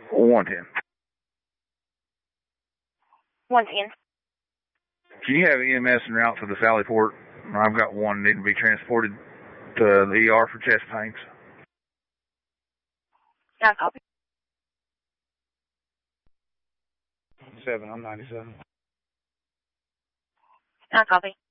110. 110. Can you have EMS en route to the Sally Port? I've got one needing to be transported to the ER for chest pains. I copy. 7, I'm 97. I copy.